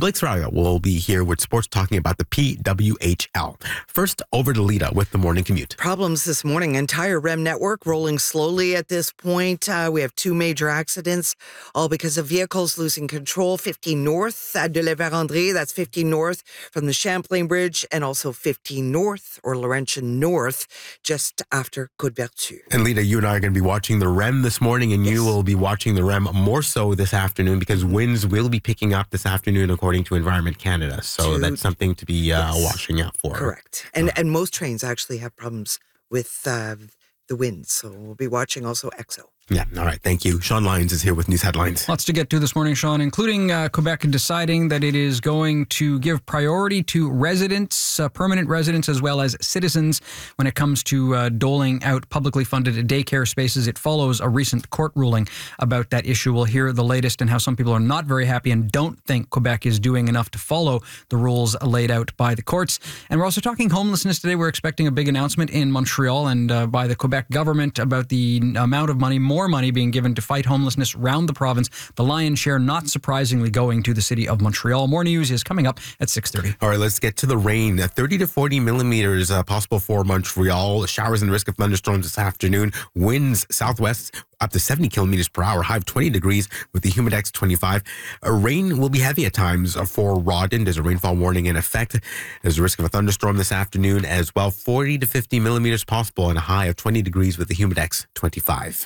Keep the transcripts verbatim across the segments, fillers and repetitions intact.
Blake Sraga will be here with sports talking about the P W H L. First, over to Lita with the morning commute. Problems this morning. Entire R E M network rolling slowly at this point. Uh, we have two major accidents, all because of vehicles losing control. fifteen north at de la Vérendrye, that's fifteen north from the Champlain Bridge, and also fifteen north or Laurentian North just after Côte-Vertu. And Lita, you and I are going to be watching the R E M this morning, and yes. you will be watching the R E M more so this afternoon because winds will be picking up this afternoon according to Environment Canada. So Dude. that's something to be uh, yes. watching out for. Correct. And uh, and most trains actually have problems with uh, the winds. So we'll be watching also E X O. Yeah. All right. Thank you. Sean Lyons is here with news headlines. Lots to get to this morning, Sean, including uh, Quebec deciding that it is going to give priority to residents, uh, permanent residents, as well as citizens when it comes to uh, doling out publicly funded daycare spaces. It follows a recent court ruling about that issue. We'll hear the latest and how some people are not very happy and don't think Quebec is doing enough to follow the rules laid out by the courts. And we're also talking homelessness today. We're expecting a big announcement in Montreal and uh, by the Quebec government about the amount of money, more money being given to fight homelessness around the province. The lion's share, not surprisingly, going to the city of Montreal. More news is coming up at six thirty. All right, let's get to the rain. thirty to forty millimeters uh, possible for Montreal. Showers and risk of thunderstorms this afternoon. Winds southwest up to seventy kilometers per hour. High of twenty degrees with the humidex twenty-five. Uh, rain will be heavy at times for Rawdon. There's a rainfall warning in effect. There's a risk of a thunderstorm this afternoon as well. forty to fifty millimeters possible and a high of twenty degrees with the humidex twenty-five.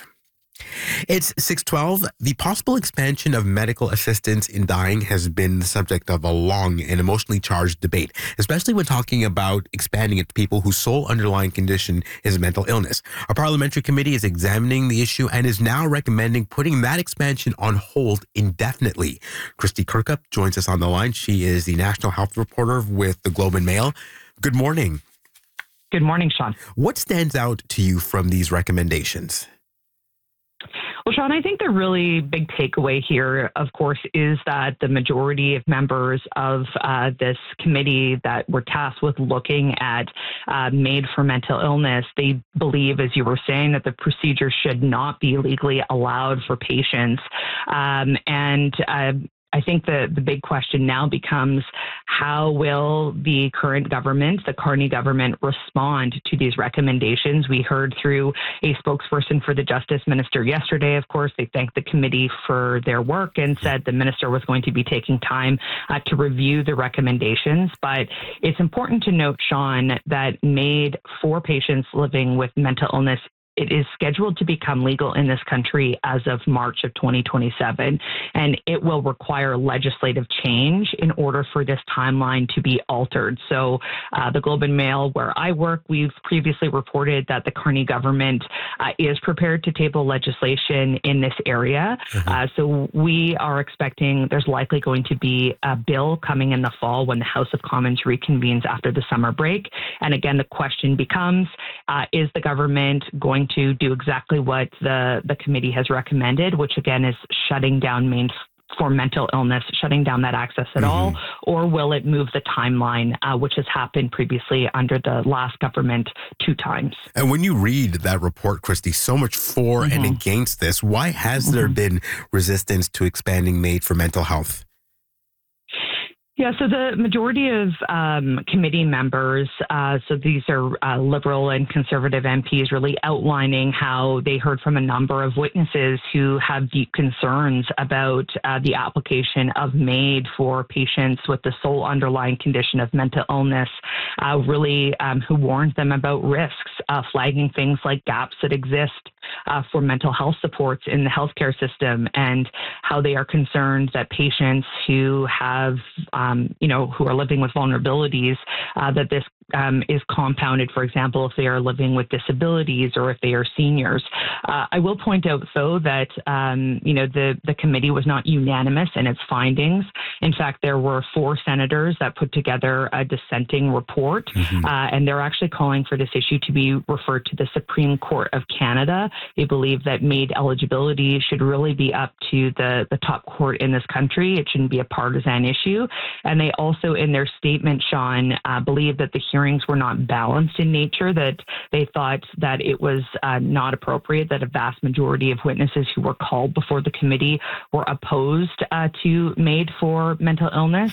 It's six twelve. The possible expansion of medical assistance in dying has been the subject of a long and emotionally charged debate, especially when talking about expanding it to people whose sole underlying condition is mental illness. A parliamentary committee is examining the issue and is now recommending putting that expansion on hold indefinitely. Christy Kirkup joins us on the line. She is the national health reporter with the Globe and Mail. Good morning. Good morning, Sean. What stands out to you from these recommendations? Well, Sean, I think the really big takeaway here, of course, is that the majority of members of uh, this committee that were tasked with looking at uh, MAID for mental illness, they believe, as you were saying, that the procedure should not be legally allowed for patients. Um, and uh, I think the, the big question now becomes how will the current government, the Carney government, respond to these recommendations? We heard through a spokesperson for the Justice Minister yesterday, of course, they thanked the committee for their work and said the minister was going to be taking time uh, to review the recommendations. But it's important to note, Sean, that MAID for patients living with mental illness, it is scheduled to become legal in this country as of March of twenty twenty-seven, and it will require legislative change in order for this timeline to be altered. So uh, the Globe and Mail, where I work, we've previously reported that the Carney government uh, is prepared to table legislation in this area. Mm-hmm. Uh, so we are expecting there's likely going to be a bill coming in the fall when the House of Commons reconvenes after the summer break. And again, the question becomes, uh, is the government going to do exactly what the, the committee has recommended, which again is shutting down MAID for mental illness, shutting down that access at mm-hmm. all, or will it move the timeline, uh, which has happened previously under the last government two times? And when you read that report, Christy, so much for mm-hmm. and against this, why has mm-hmm. there been resistance to expanding MAID for mental health? Yeah, so the majority of um, committee members, uh, so these are uh, Liberal and Conservative M Ps, really outlining how they heard from a number of witnesses who have deep concerns about uh, the application of MAID for patients with the sole underlying condition of mental illness, uh, really um, who warned them about risks, uh, flagging things like gaps that exist uh, for mental health supports in the healthcare system, and how they are concerned that patients who have Um, you know, who are living with vulnerabilities, uh, that this um, is compounded, for example, if they are living with disabilities or if they are seniors. Uh, I will point out, though, that, um, you know, the, the committee was not unanimous in its findings. In fact, there were four senators that put together a dissenting report, mm-hmm. uh, and they're actually calling for this issue to be referred to the Supreme Court of Canada. They believe that MAID eligibility should really be up to the, the top court in this country. It shouldn't be a partisan issue. And they also, in their statement, Sean, uh, believe that the hearings were not balanced in nature, that they thought that it was uh, not appropriate, that a vast majority of witnesses who were called before the committee were opposed uh, to MAID for mental illness.